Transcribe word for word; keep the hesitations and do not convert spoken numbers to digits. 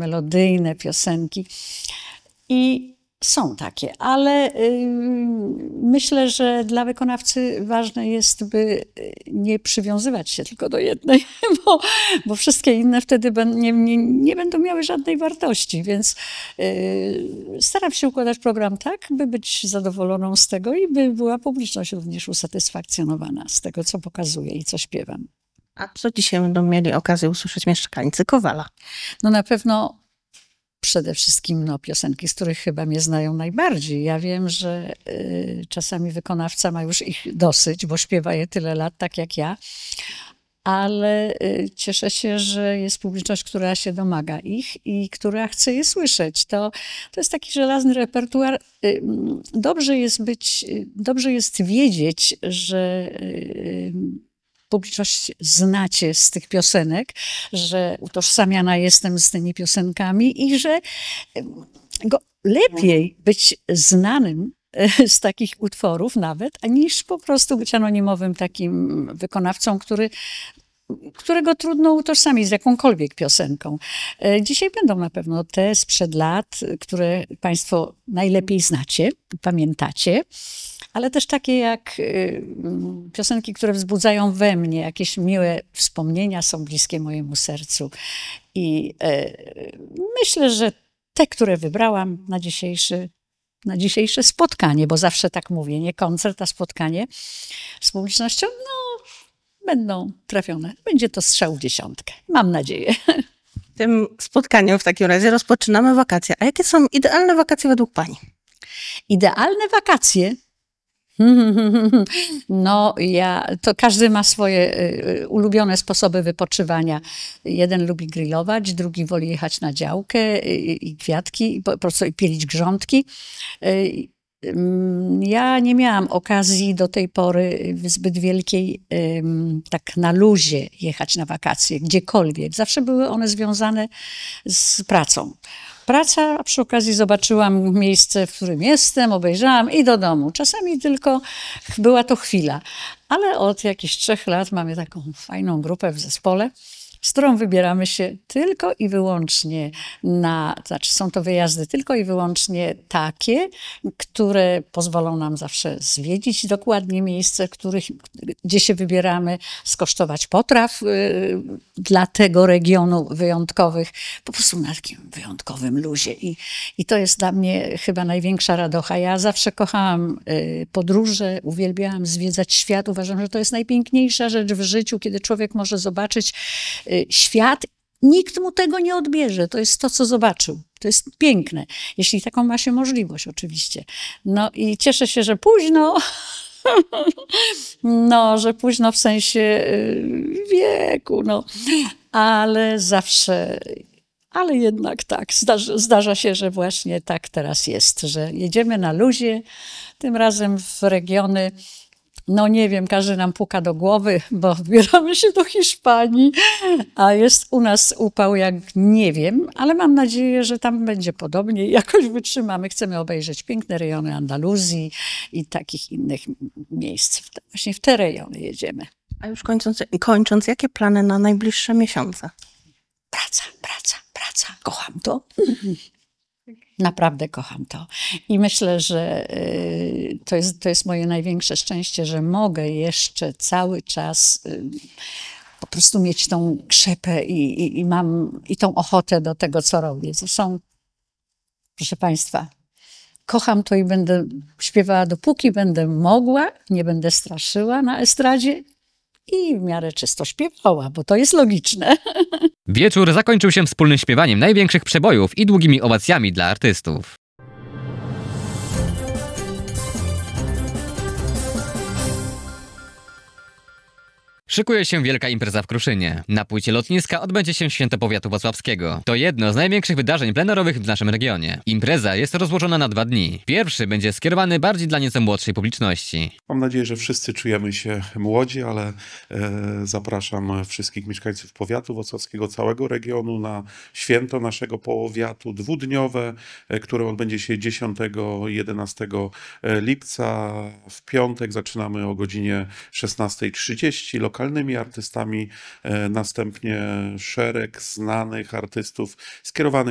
melodyjne piosenki. I są takie, ale y, myślę, że dla wykonawcy ważne jest, by nie przywiązywać się tylko do jednej, bo, bo wszystkie inne wtedy ben, nie, nie, nie będą miały żadnej wartości, więc y, staram się układać program tak, by być zadowoloną z tego i by była publiczność również usatysfakcjonowana z tego, co pokazuję i co śpiewam. A co dzisiaj będą mieli okazję usłyszeć mieszkańcy Kowala? No na pewno przede wszystkim no, piosenki, z których chyba mnie znają najbardziej. Ja wiem, że y, czasami wykonawca ma już ich dosyć, bo śpiewa je tyle lat, tak jak ja, ale y, cieszę się, że jest publiczność, która się domaga ich i która chce je słyszeć. To, to jest taki żelazny repertuar. Y, dobrze jest być, y, dobrze jest wiedzieć, że y, publiczność znacie z tych piosenek, że utożsamiana jestem z tymi piosenkami i że go lepiej być znanym z takich utworów nawet, niż po prostu być anonimowym takim wykonawcą, który którego trudno utożsamić z jakąkolwiek piosenką. Dzisiaj będą na pewno te sprzed lat, które Państwo najlepiej znacie, pamiętacie, ale też takie jak piosenki, które wzbudzają we mnie jakieś miłe wspomnienia, są bliskie mojemu sercu. I myślę, że te, które wybrałam na dzisiejszy na dzisiejsze spotkanie, bo zawsze tak mówię, nie koncert, a spotkanie z publicznością, no będą trafione. Będzie to strzał w dziesiątkę. Mam nadzieję. Tym spotkaniem w takim razie rozpoczynamy wakacje. A jakie są idealne wakacje według Pani? Idealne wakacje? No, ja, to każdy ma swoje y, ulubione sposoby wypoczywania. Jeden lubi grillować, drugi woli jechać na działkę i, i kwiatki, i po prostu i pielić grządki. Y, Ja nie miałam okazji do tej pory zbyt wielkiej, tak na luzie jechać na wakacje, gdziekolwiek. Zawsze były one związane z pracą. Praca, a przy okazji zobaczyłam miejsce, w którym jestem, obejrzałam i do domu. Czasami tylko była to chwila, ale od jakichś trzech lat mamy taką fajną grupę w zespole, z którą wybieramy się tylko i wyłącznie na, znaczy są to wyjazdy tylko i wyłącznie takie, które pozwolą nam zawsze zwiedzić dokładnie miejsce, w których, gdzie się wybieramy, skosztować potraw y, dla tego regionu wyjątkowych, po prostu na takim wyjątkowym luzie. I, i to jest dla mnie chyba największa radocha. Ja zawsze kochałam y, podróże, uwielbiałam zwiedzać świat. Uważam, że to jest najpiękniejsza rzecz w życiu, kiedy człowiek może zobaczyć świat, nikt mu tego nie odbierze. To jest to, co zobaczył. To jest piękne, jeśli taką ma się możliwość oczywiście. No i cieszę się, że późno, no, że późno w sensie wieku, no, ale zawsze, ale jednak tak, zdarza, zdarza się, że właśnie tak teraz jest, że jedziemy na luzie, tym razem w regiony. No nie wiem, każdy nam puka do głowy, bo wybieramy się do Hiszpanii, a jest u nas upał jak nie wiem, ale mam nadzieję, że tam będzie podobnie i jakoś wytrzymamy. Chcemy obejrzeć piękne rejony Andaluzji i takich innych miejsc. Właśnie w te rejony jedziemy. A już kończąc, kończąc jakie plany na najbliższe miesiące? Praca, praca, praca. Kocham to. Naprawdę kocham to. I myślę, że y, to jest, to jest moje największe szczęście, że mogę jeszcze cały czas y, po prostu mieć tą krzepę i, i, i mam i tą ochotę do tego, co robię. Zresztą, proszę Państwa, kocham to i będę śpiewała dopóki będę mogła, nie będę straszyła na estradzie i w miarę czysto śpiewała, bo to jest logiczne. Wieczór zakończył się wspólnym śpiewaniem największych przebojów i długimi owacjami dla artystów. Szykuje się wielka impreza w Kruszynie. Na płycie lotniska odbędzie się Święto Powiatu Włocławskiego. To jedno z największych wydarzeń plenerowych w naszym regionie. Impreza jest rozłożona na dwa dni. Pierwszy będzie skierowany bardziej dla nieco młodszej publiczności. Mam nadzieję, że wszyscy czujemy się młodzi, ale e, zapraszam wszystkich mieszkańców powiatu włocławskiego, całego regionu na święto naszego powiatu dwudniowe, e, które odbędzie się dziesiątego i jedenastego lipca. W piątek zaczynamy o godzinie szesnastej trzydzieści. Lokalnymi artystami, następnie szereg znanych artystów skierowanych